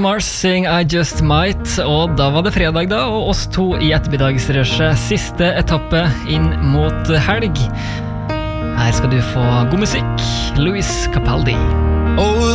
Mars sing I Just Might. Og da var det fredag da, og oss to i ettermiddagsrøsje. Siste etappe inn mot helg. Her skal du få god musikk. Luis Capaldi. Oh,